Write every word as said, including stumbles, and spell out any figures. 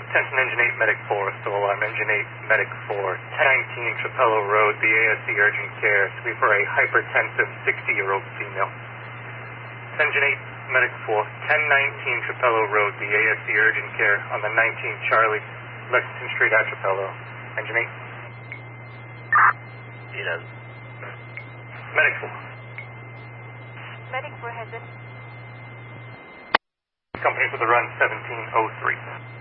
Attention Engine eight, Medic four, still alarm. Engine eight, Medic four, ten nineteen Trapello Road, the A S C Urgent Care, to be for a hypertensive sixty-year-old female. Engine eight, Medic four, ten nineteen Trapello Road, the A S C Urgent Care, on the nineteen Charlie, Lexington Street at Trapello. Engine eight. It has. Medic four. Medic four has it. Company for the run seventeen oh three.